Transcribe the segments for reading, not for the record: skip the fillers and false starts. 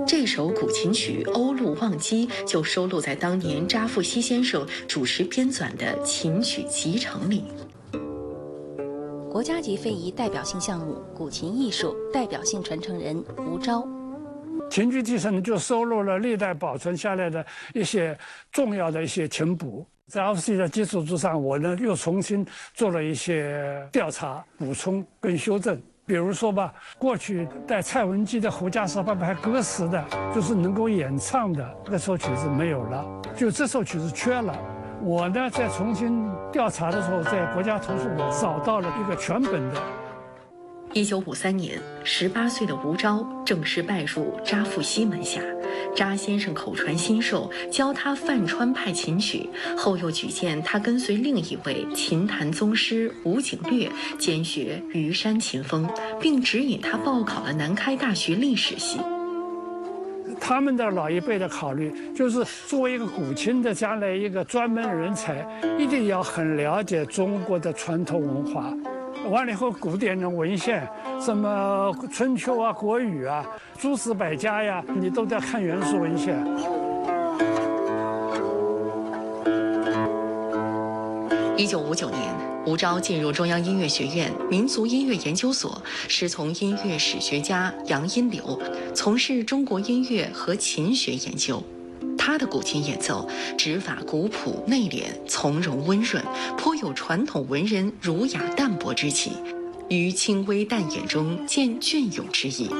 这首古琴曲《欧陆望击》就收录在当年扎富西先生主持编纂的琴曲集成里。 国家级非遗代表性项目古琴艺术代表性传承人吴钊。 琴曲集成就收录了历代保存下来的一些重要的一些琴谱，在 RFC 的基础之上，我呢又重新做了一些调查、补充跟修正。比如说吧，过去带蔡文姬的《胡笳十八拍》歌词的，就是能够演唱的这首曲子没有了，就这首曲子缺了。我呢在重新调查的时候，在国家图书馆找到了一个全本的。 1953年，18岁的吴钊正式拜入扎富西门下，扎先生口传心授，教他泛川派琴曲，后又举荐他跟随另一位琴坛宗师吴景略兼学虞山琴风，并指引他报考了南开大学历史系。 他们的老一辈的考虑就是，作为一个古琴的将来一个专门人才，一定要很了解中国的传统文化。完了以后，古典的文献，什么春秋啊、国语啊、诸子百家呀，你都得看原始文献。 1959年，吴钊进入中央音乐学院民族音乐研究所，师从音乐史学家杨荫柳，从事中国音乐和琴学研究。他的古琴演奏指法古朴内敛，从容温润，颇有传统文人儒雅淡泊之气，于轻微淡远中见隽永之意。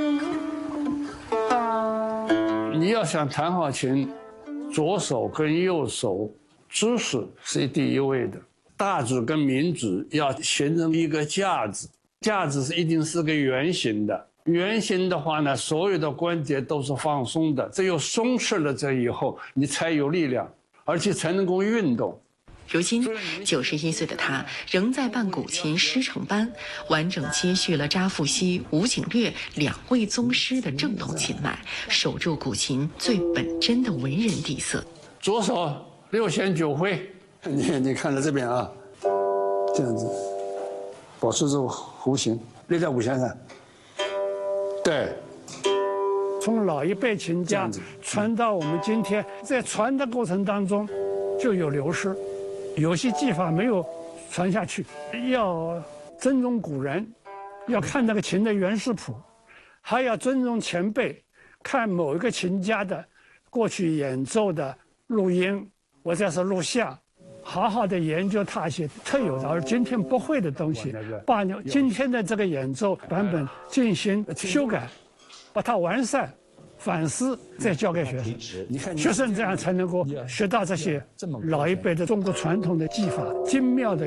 你要想弹好琴，左手跟右手姿势是第一位的，大指跟民指要形成一个架子，架子是一定是个圆形的。圆形的话呢，所有的关节都是放松的，只有松弛了这以后，你才有力量，而且才能够运动。 如今91岁的他仍在办古琴师承班，完整接续了扎富西、吴景略2位宗师的正统琴脉，守住古琴最本真的文人底色。 左手6弦9挥，你看到这边啊，这样子，保持住弧形，列在5弦上。对，从老一辈琴家传到我们今天，在传的过程当中就有流失，有些技法没有传下去。要尊重古人，要看那个琴的原始谱，还要尊重前辈，看某一个琴家的过去演奏的录音或者是录像，好好的研究它一些特有的而今天不会的东西，把今天的这个演奏版本进行修改，把它完善、反思，再交给学生。学生这样才能够学到这些老一辈的中国传统的技法，精妙的